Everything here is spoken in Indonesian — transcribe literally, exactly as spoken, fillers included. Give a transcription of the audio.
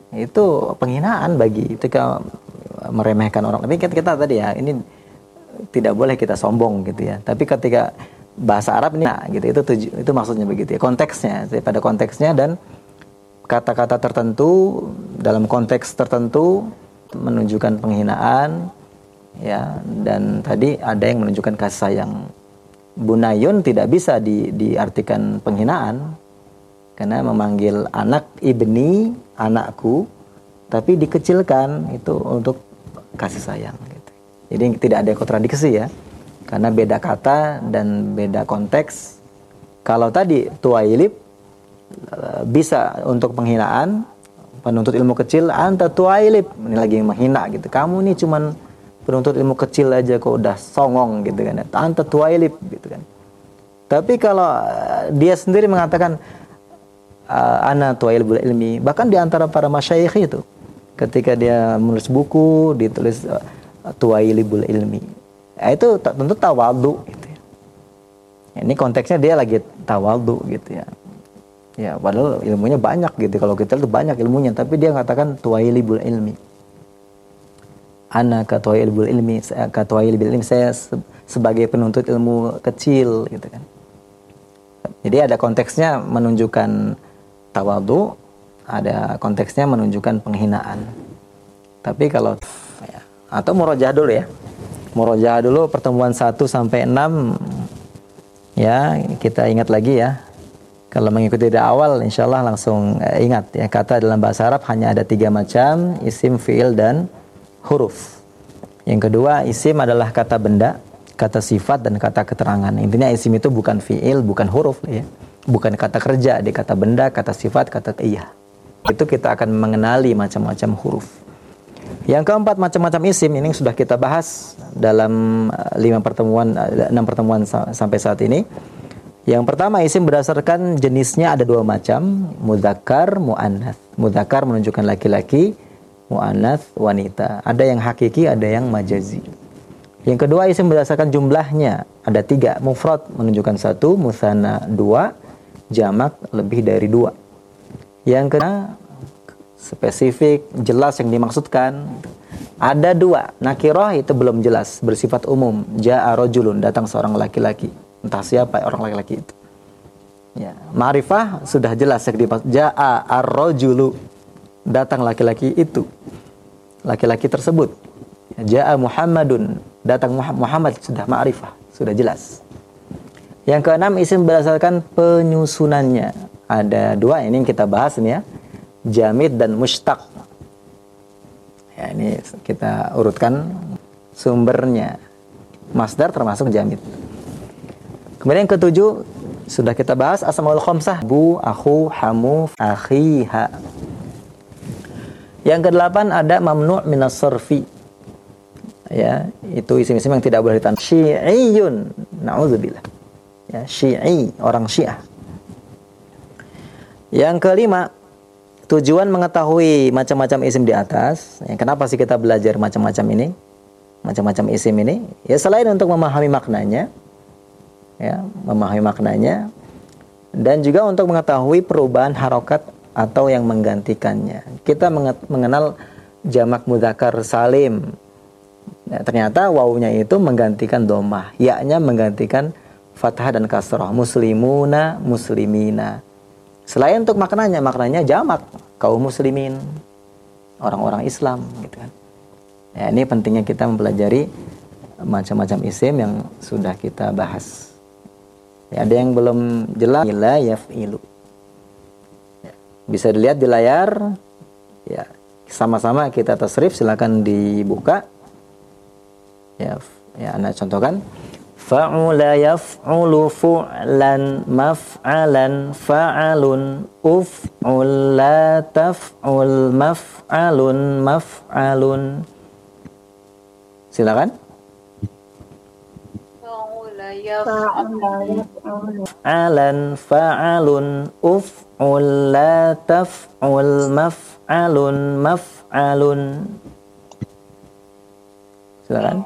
Itu penghinaan bagi ketika meremehkan orang. Tapi kita, kita tadi ya, ini tidak boleh kita sombong gitu ya. Tapi ketika bahasa Arab ini nah, gitu itu tuju, itu maksudnya begitu ya. Konteksnya, pada konteksnya dan kata-kata tertentu dalam konteks tertentu menunjukkan penghinaan ya, dan tadi ada yang menunjukkan kasih sayang. Bunayun tidak bisa di, diartikan penghinaan karena memanggil anak ibni, anakku, tapi dikecilkan itu untuk kasih sayang gitu. Jadi tidak ada kontradiksi ya, karena beda kata dan beda konteks. Kalau tadi tuwailib bisa untuk penghinaan, penuntut ilmu kecil, anta tuwailib, ini lagi menghina gitu. Kamu ini cuman penuntut ilmu kecil aja kok udah songong gitu kan. Anta tuwailib gitu kan. Tapi kalau dia sendiri mengatakan ana tuwailibul ilmi, bahkan di antara para masyayikh itu ketika dia menulis buku ditulis tuwailibul ilmi. Ya, itu tentu tawadhu gitu ya. Ini konteksnya dia lagi tawadhu gitu ya. Ya, padahal ilmunya banyak gitu. Kalau kita itu banyak ilmunya, tapi dia mengatakan tuwailibul ilmi. Ana ka tuwailibul ilmi, ka tuwailibul ilmi, saya sebagai penuntut ilmu kecil gitu kan. Jadi ada konteksnya menunjukkan tawadhu, ada konteksnya menunjukkan penghinaan. Tapi kalau ya, atau murojaah dulu ya. Murojaah dulu pertemuan satu sampai enam ya, kita ingat lagi ya. Kalau mengikuti dari awal insyaallah langsung eh, ingat ya, kata dalam bahasa Arab hanya ada tiga macam, isim, fiil, dan huruf. Yang kedua, isim adalah kata benda, kata sifat, dan kata keterangan. Intinya isim itu bukan fiil, bukan huruf ya. Bukan kata kerja, dia kata benda, kata sifat, kata iya. Itu kita akan mengenali macam-macam huruf. Yang keempat, macam-macam isim ini sudah kita bahas dalam lima pertemuan, enam pertemuan sampai saat ini. Yang pertama, isim berdasarkan jenisnya ada dua macam, mudzakkar, muannats. Mudzakkar menunjukkan laki-laki, muannats wanita. Ada yang hakiki, ada yang majazi. Yang kedua, isim berdasarkan jumlahnya ada tiga, mufrad menunjukkan satu, musanna dua, jamak lebih dari dua. Yang kedua, spesifik, jelas yang dimaksudkan. Ada dua, nakirah itu belum jelas, bersifat umum. Ja'a rajulun, datang seorang laki-laki. Entah siapa orang laki-laki itu. Ya, ma'rifah sudah jelas yang dimaksud. Ja'a ar-rajulu, datang laki-laki itu. Laki-laki tersebut. Ja'a Muhammadun, datang Muhammad, sudah ma'rifah, sudah jelas. Yang keenam, isim berdasarkan penyusunannya. Ada dua, ini yang kita bahas ini ya. Jamid dan mushtaq. Ya, ini kita urutkan sumbernya. Masdar termasuk jamid. Kemudian yang ketujuh sudah kita bahas asmaul khamsah, bu, akhu, hamu, akhi, ha. Yang kedelapan ada mamnu' minas sarfi. Ya, itu isim-isim yang tidak boleh ditanda. Syi'iyun, na'udzubillah. Ya, syi'i, orang Syiah. Yang kelima, tujuan mengetahui macam-macam isim di atas. Ya, kenapa sih kita belajar macam-macam ini? Macam-macam isim ini? Ya, selain untuk memahami maknanya, ya, memahami maknanya, dan juga untuk mengetahui perubahan harokat atau yang menggantikannya. Kita mengenal jamak mudzakkar salim. Ya, ternyata wawunya itu menggantikan dhammah, ya-nya menggantikan fathah dan kasrah. Muslimuna, muslimina. Selain untuk maknanya, maknanya jamak, kaum muslimin, orang-orang Islam gitu kan. Ya, ini pentingnya kita mempelajari macam-macam isim yang sudah kita bahas. Ya, ada yang belum jelas, la yaf'ilu. Ya, bisa dilihat di layar. Ya, sama-sama kita tasrif, silakan dibuka. Ya, ya Anda contohkan. Fa'ula yaf'ulu fu'lan maf'alan fa'alun uf'ul la taf'ul maf'alun maf'alun. Silakan. Fa'ula yaf'ulu fa'alan fa'alun uf'ul la taf'ul maf'alun maf'alun. Silakan.